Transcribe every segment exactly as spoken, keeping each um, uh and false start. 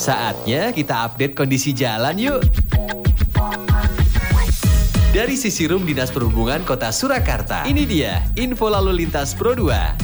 Saatnya kita update kondisi jalan yuk. Dari sisi Rum Dinas Perhubungan Kota Surakarta, ini dia info lalu lintas Pro dua.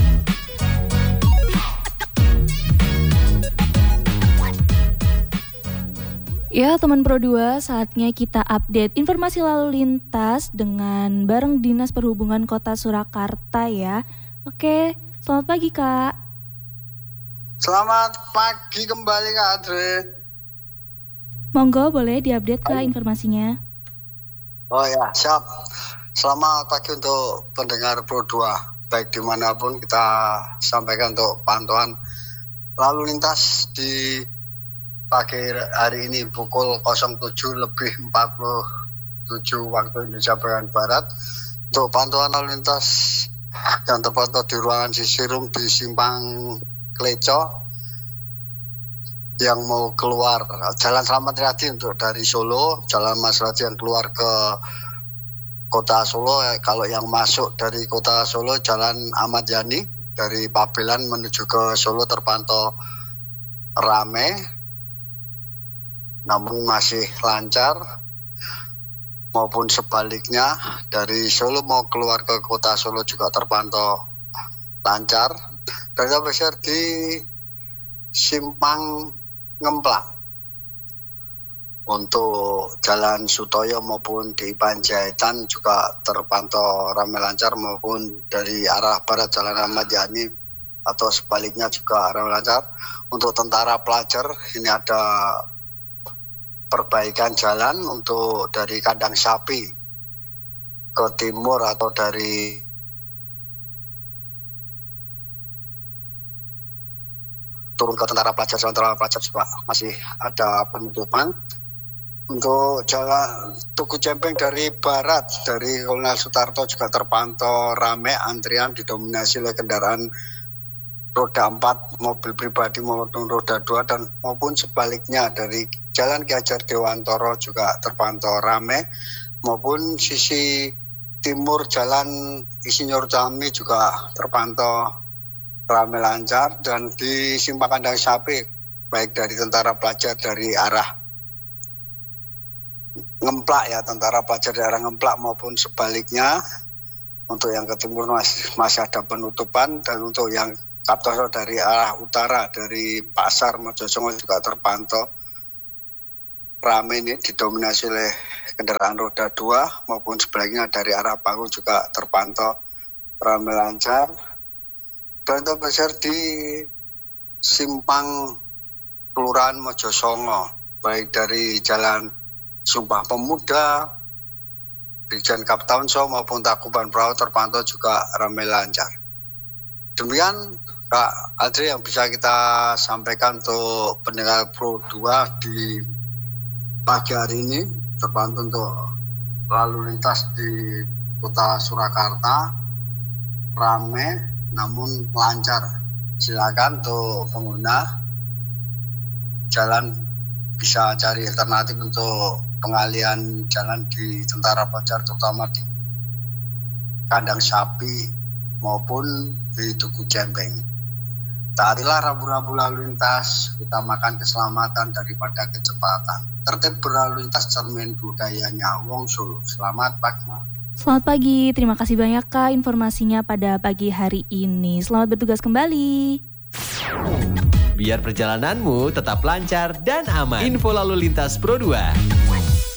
Ya teman Pro dua, saatnya kita update informasi lalu lintas dengan bareng Dinas Perhubungan Kota Surakarta ya. Oke, selamat pagi Kak. Selamat pagi kembali Kak Adri. Monggo boleh diupdate Kak informasinya. Oh ya, siap. Selamat pagi untuk pendengar Pro dua. Baik dimanapun kita sampaikan untuk pantauan lalu lintas di pagi hari ini pukul nol tujuh lebih empat puluh tujuh waktu Indonesia bagian Barat. Untuk pantauan lalu lintas yang terpantau di ruangan Sisirum di Simpang Kleco yang mau keluar Jalan Slamet Riyadi untuk dari Solo, Jalan Mas Riyadi yang keluar ke Kota Solo. Kalau yang masuk dari Kota Solo, Jalan Ahmad Yani dari Pabelan menuju ke Solo terpantau ramai, namun masih lancar. Maupun sebaliknya dari Solo mau keluar ke Kota Solo juga terpantau lancar. Dan besar di Simpang Ngemplak untuk Jalan Sutoyo maupun di Panjaitan juga terpantau ramai lancar, maupun dari arah barat Jalan Ahmad Yani atau sebaliknya juga ramai lancar. Untuk Tentara Pelajar ini ada perbaikan jalan untuk dari Kandang Sapi ke timur atau dari turun ke Tentara Pelajar, Jalan Tentara Pelajar juga masih ada penutupan. Untuk Jalan Tugu Cempeng dari barat dari Kolonel Sutarto juga terpantau ramai, antrian didominasi oleh kendaraan roda empat, mobil pribadi maupun roda dua, dan maupun sebaliknya dari Jalan Ki Hajar Dewantoro juga terpantau ramai, maupun sisi timur Jalan Insinyur Jammi juga terpantau ramai lancar. Dan di Simpang Kandang Sapi baik dari Tentara Pelajar dari arah Ngemplak ya, Tentara Pelajar dari arah Ngemplak maupun sebaliknya. Untuk yang ke timur masih, masih ada penutupan, dan untuk yang Kaptosol dari arah utara dari Pasar Mojosongo juga terpantau ramai, ini didominasi oleh kendaraan roda dua, maupun sebaliknya dari arah Paku juga terpantau ramai lancar. Dan terbesar di Simpang Kelurahan Mojosongo baik dari Jalan Sumpah Pemuda, Brigjen Kaptaunso maupun Tangkuban Perahu terpantau juga ramai lancar. Demikian Kak Adri yang bisa kita sampaikan untuk pendengar Pro dua di pagi hari ini, terpantau untuk lalu lintas di Kota Surakarta ramai namun lancar. Silakan untuk pengguna jalan bisa cari alternatif untuk pengalihan jalan di Tentara Pelajar, terutama di Kandang Sapi maupun di Tugu Cempeng. Taatilah rambu-rambu lalu lintas, utamakan keselamatan daripada kecepatan. Tertib berlalu lintas cermin budayanya Wong Solo. Selamat pagi. Selamat pagi, terima kasih banyak Kak informasinya pada pagi hari ini. Selamat bertugas kembali. Biar perjalananmu tetap lancar dan aman. Info lalu lintas Pro dua.